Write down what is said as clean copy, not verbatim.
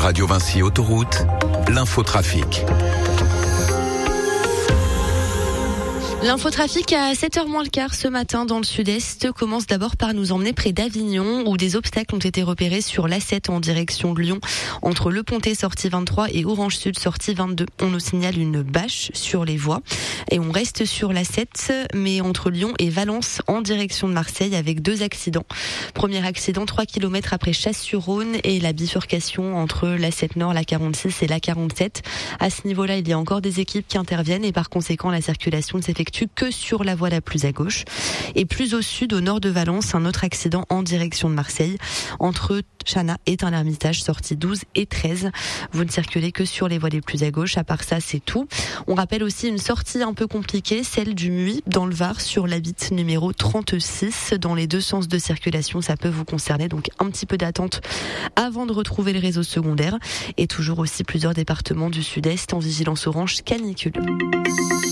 Radio Vinci Autoroute, l'infotrafic. L'infotrafic à 7h moins le quart ce matin dans le sud-est commence d'abord par nous emmener près d'Avignon où des obstacles ont été repérés sur l'A7 en direction de Lyon entre Le Pontet sortie 23 et Orange Sud sortie 22. On nous signale une bâche sur les voies et on reste sur l'A7 mais entre Lyon et Valence en direction de Marseille avec 2 accidents. Premier accident 3 km après Chasse-sur-Rhône et la bifurcation entre l'A7 Nord, la 46 et la 47. À ce niveau-là, il y a encore des équipes qui interviennent et par conséquent la circulation ne s'effectue que sur la voie la plus à gauche. Et plus au sud, au nord de Valence, un autre accident en direction de Marseille entre Chana et Tain-l'Hermitage, sortie 12 et 13. Vous ne circulez que sur les voies les plus à gauche. À part ça, c'est tout. On rappelle aussi une sortie un peu compliquée, celle du Muy dans le Var sur la bite numéro 36. Dans les 2 sens de circulation, ça peut vous concerner. Donc un petit peu d'attente avant de retrouver le réseau secondaire. Et toujours aussi plusieurs départements du sud-est en vigilance orange canicule.